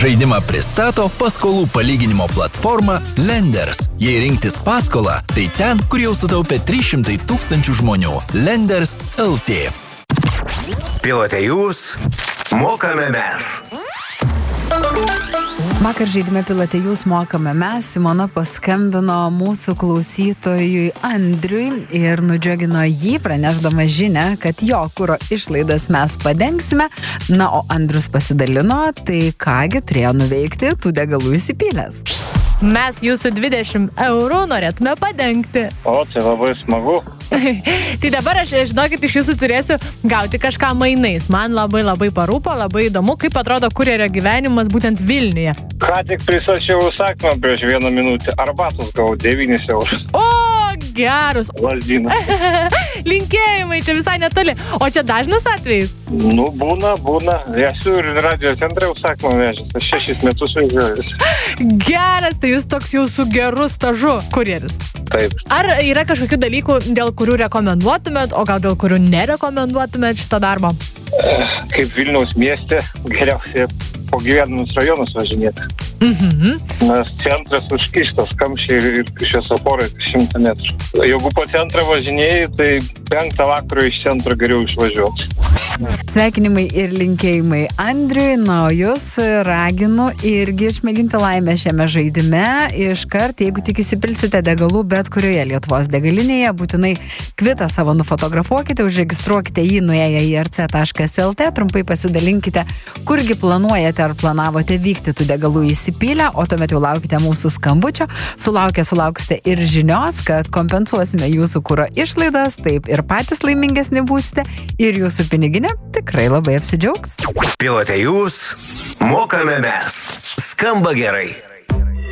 Žaidimą pristato paskolų palyginimo platforma Lenders. Jei rinktis paskolą, tai ten, kur jau sutaupė 300 000 žmonių. Lenders LT. Pilote jūs, mokame mes. Vakar žaidime Pilote jūs mokame mes. Simona paskambino mūsų klausytojui Andriui ir nudžiugino jį, pranešdama žinią, kad jo kuro išlaidas mes padengsime. Na, o Andrius pasidalino, tai kągi turėjo nuveikti tų degalų įsipylęs. Mes jūsų 20 eurų norėtume padengti. O, tai labai smagu. Tai dabar aš, žinokit, iš jūsų turėsiu gauti kažką mainais. Man labai parūpo, labai įdomu, kaip atrodo kurjerio gyvenimas būtent Vilniuje. Ką tik pristačiau užsakymą prieš 1 minutę. Arbatos gavau 9 eurus. O, gerus. Lazdynų. Linkėjimai, čia visai netoli. O čia dažnas atvejis? Nu, būna. Esu ir radio centre užsakymą vežęs. Aš 6 metus vežiojuсь. Geras, tai jūs toks jau su geru stažu kurjeris. Taip. Ar yra kažkokių dalykų, dėl kurių rekomenduotumėt, o gal dėl kurių nerekomenduotumėt šitą darbą? Kaip Vilniaus mieste geriausiai po gyvenamus rajonus važinėti. Nes centras užkištas, kamščiai ir šviesoforai 100 metrų. Jeigu po centrą važinėjai, tai 5 vakaro iš centro geriau išvažiuoti. Sveikinimai ir linkėjimai Andriui, na, o jūs raginu irgi išmėginti laimę šiame žaidime. Iškart, jeigu tik įsipilsite degalų bet kurioje Lietuvos degalinėje, būtinai kvitą savo nufotografuokite, užregistruokite jį nuėję į rc.lt, trumpai pasidalinkite, kurgi planuojate ar planavote vykti tų degalų įsipylę, o tuomet jau laukite mūsų skambučio. Sulauksite ir žinios, kad kompensuosime jūsų kuro išlaidas, taip ir patys laimingesni būsite ir jūsų piniginė tikrai labai apsidžiaugs. Pilote jūs, mokame mes. Skamba gerai.